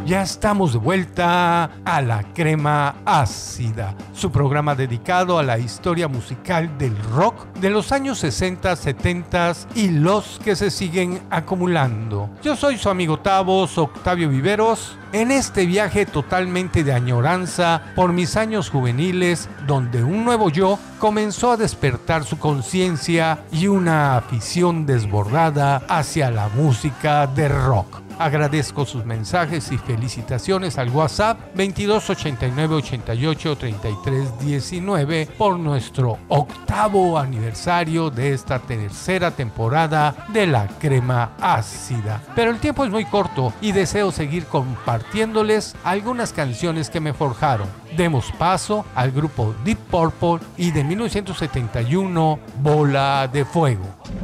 Ya estamos de vuelta a La Crema Ácida, su programa dedicado a la historia musical del rock de los años 60, 70 y los que se siguen acumulando. Yo soy su amigo Tavos, Octavio Viveros, en este viaje totalmente de añoranza por mis años juveniles, donde un nuevo yo comenzó a despertar su conciencia y una afición desbordada hacia la música de rock. Agradezco sus mensajes y felicitaciones al WhatsApp 22 89 88 33 19 por nuestro 8º aniversario de esta tercera temporada de La Crema Ácida. Pero el tiempo es muy corto y deseo seguir compartiéndoles algunas canciones que me forjaron. Demos paso al grupo Deep Purple y de 1971, Bola de Fuego.